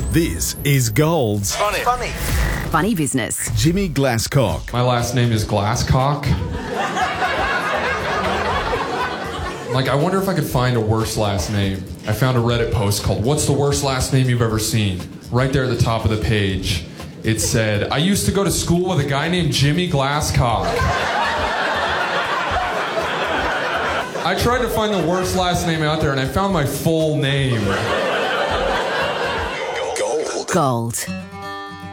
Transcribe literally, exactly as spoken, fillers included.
This is Gold's Funny. Funny. Funny business. Jimmy Glasscock. My last name is Glasscock. Like, I wonder if I could find a worse last name. I found a Reddit post called, "What's the worst last name you've ever seen?" Right there at the top of the page, it said, "I used to go to school with a guy named Jimmy Glasscock." I tried to find the worst last name out there, and I found my full name. Gold.